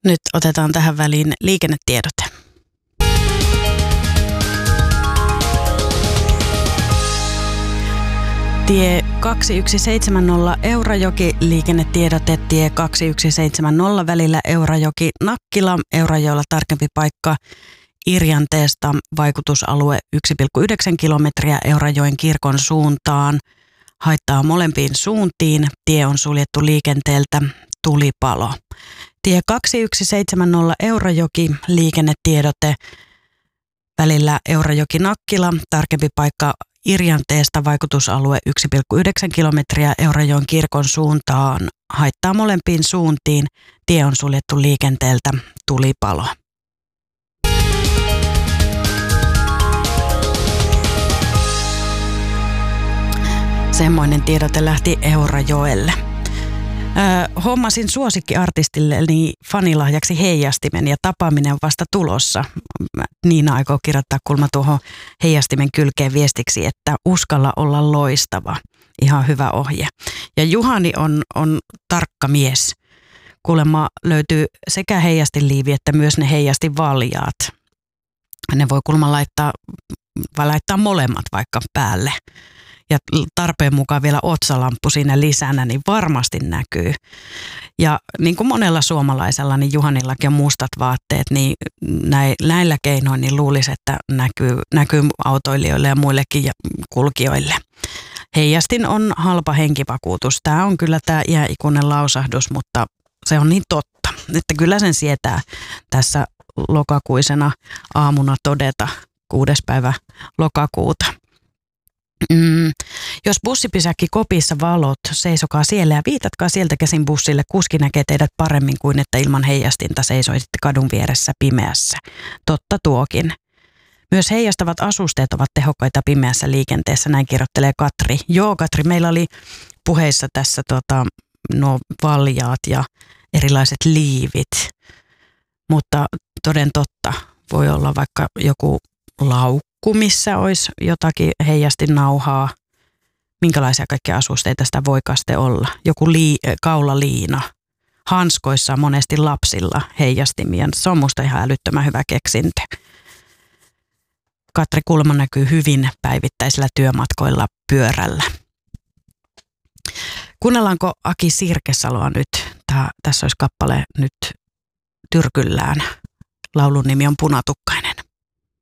Nyt otetaan tähän väliin liikennetiedote. Tie 2170 Eurajoki, liikennetiedote tie 2170 välillä Eurajoki-Nakkila, Eurajoella tarkempi paikka Irjanteesta, vaikutusalue 1,9 kilometriä Eurajoen kirkon suuntaan, haittaa molempiin suuntiin, tie on suljettu liikenteeltä, tulipalo. Tie 2170 Eurajoki, liikennetiedote välillä Eurajoki-Nakkila, tarkempi paikka Irjanteesta, vaikutusalue 1,9 kilometriä Eurajoen kirkon suuntaan, haittaa molempiin suuntiin, tie on suljettu liikenteeltä, tulipalo. Semmoinen tiedote lähti Eurajoelle. Hommasin suosikkiartistilleni fanilahjaksi heijastimen ja tapaaminen on vasta tulossa. Niina aikoo kirjoittaa kulma tuohon heijastimen kylkeen viestiksi, että uskalla olla loistava. Ihan hyvä ohje. Ja Juhani on tarkka mies. Kuulemma löytyy sekä heijastiliivi että myös ne heijastivaljaat. Ne voi kulma laittaa molemmat vaikka päälle. Ja tarpeen mukaan vielä otsalamppu siinä lisänä, niin varmasti näkyy. Ja niin kuin monella suomalaisella, niin Juhanillakin on mustat vaatteet, niin näillä keinoin niin luulisi, että näkyy autoilijoille ja muillekin kulkijoille. Heijastin on halpa henkivakuutus. Tämä on kyllä tämä iäikuinen lausahdus, mutta se on niin totta, että kyllä sen sietää tässä lokakuisena aamuna todeta 6. päivä lokakuuta. Jos bussipysäkki kopissa valot, seisokaa siellä ja viitatkaa sieltä käsin bussille. Kuski näkee teidät paremmin kuin että ilman heijastinta seisoisitte kadun vieressä pimeässä. Totta tuokin. Myös heijastavat asusteet ovat tehokkaita pimeässä liikenteessä, näin kirjoittelee Katri. Joo Katri, meillä oli puheissa tässä nuo valjaat ja erilaiset liivit, mutta toden totta voi olla vaikka joku laukku, missä olisi jotakin heijastinauhaa. Minkälaisia kaikkia asusteita sitä voi kaste olla? Joku kaulaliina. Hanskoissa on monesti lapsilla heijastimia. Se on musta ihan älyttömän hyvä keksintö. Katri kulma näkyy hyvin päivittäisillä työmatkoilla pyörällä. Kuunnellaanko Aki Sirkesaloa nyt? Tässä olisi kappale nyt tyrkyllään. Laulun nimi on Punatukkainen.